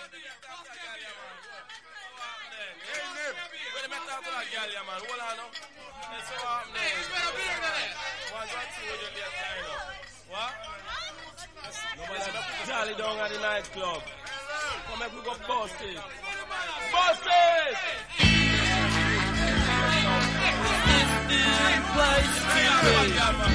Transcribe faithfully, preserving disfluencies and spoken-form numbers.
When I talk to that girl, yeah, man, hold on, no? Let's see what happens. Hey, it's better beer than that. One, one, two, with your left side up. What? Nobody got Charlie down at the nightclub. Come here, we go bust it. Bust it! This is place to be.